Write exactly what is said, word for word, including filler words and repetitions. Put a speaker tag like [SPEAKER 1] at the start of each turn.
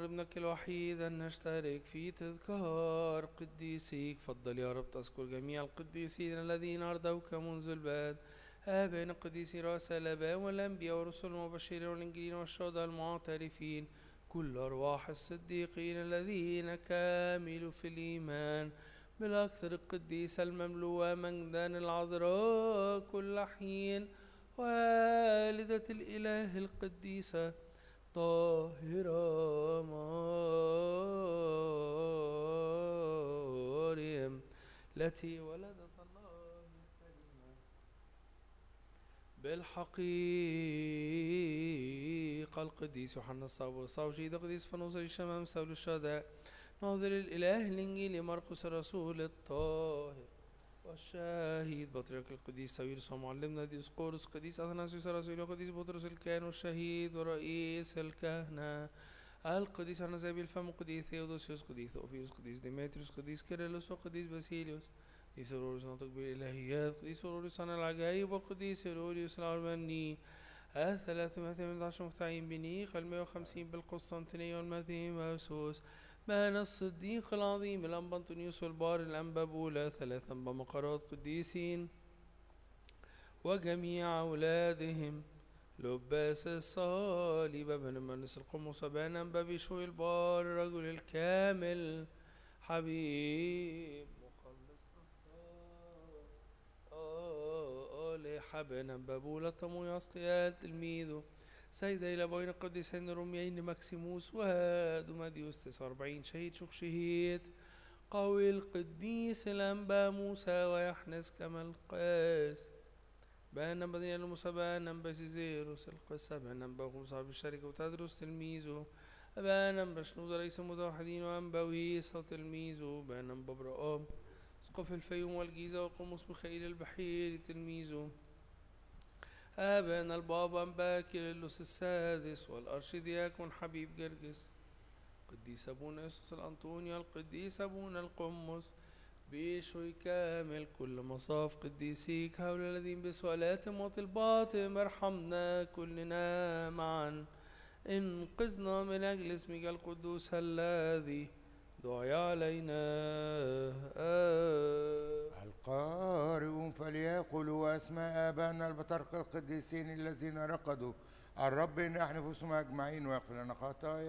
[SPEAKER 1] ابنك الوحيد أن نشترك في تذكار قديسيك. فضل يا رب تذكر جميع القديسين الذين أرضوك منذ البدء، آبائنا القديسين رؤساء الآباء والأنبياء والرسل والمبشرين والإنجيلين والشهداء المعترفين، كل أرواح الصديقين الذين كاملوا في الإيمان بالأكثر القديسة المملوءة مجدا العذراء كل حين، والدة الإله القديسة طاهرة مريم التي ولدت الله الكريمة بالحقيقة، القديس يوحنا الصابور صوجي القديس فنوصل الشمام سول الشهداء، ناظر الإله الإنجيلي مرقس الرسول الطاهر والشهيد بطريرك القديس ساويرس ومعلمنا ديوسقورس قديس أثناسيوس الرسول وقديس بطرس الكاهن والشهيد ورئيس الكهنة القديس عنزابي الفم قديس ثيودوسيوس قديس أوفيوس قديس ديمتريوس قديس كيرلس وقديس باسيليوس قديس أوروريوس ناطق بالإلهيات قديس أوروريوس عن العجائب وقديس أوروريوس الأرمني الثلاثمائة وثمانية عشر مختعين بنيخ المائة وخمسين بالقسطنطينية والمثيموسوس بان الصديق العظيم الأنبا أنطونيوس والبار الأنبا بولا ثلاثا بمقرات قديسين وجميع أولادهم لباس الصليب بن منس القمص بان أنبا بشوي البار الرجل الكامل حبيب مخلص الصالح بن أنبا بولا طمو يسقيال تلميذه سيدي لابوين القديسين روميين مكسيموس ودوماديوس تسعة وأربعين شهيد شوخ شهيد قوي القديس الأنبا موسى ويحنس كما القاس بان أنبا دانيال موسى بان أنبا سيزيروس القسة بان أنبا صاحب الشركة وتدرس تلميذه بان أنبا شنود رئيس المتوحدين وأنبا ويسا تلميذه بان أنبا برقام سقف الفيوم والجيزة وقمص ميخائيل البحيري تلميذه أبانا البابا أنبا كيرلس السادس والأرشدياكون حبيب جرجس قديس أبونا يسوس الأنطونيا القديس أبونا القمص بيشوي كامل كل مصاف قديسيك هؤلاء الذين بسؤالاتهم وطلباتهم ارحمنا كلنا معا انقذنا من أجل اسمك القدوس الذي دعي علينا آه.
[SPEAKER 2] القارئون فليقولوا أسماء آبائنا البطارقة القديسين الذين رقدوا الرب إن نحن نفوسهم أجمعين ويغفر لنا خطايا